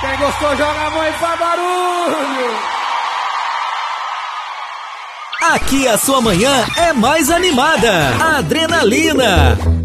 Quem gostou, joga a mão e faz barulho. Aqui a sua manhã é mais animada. Adrenalina.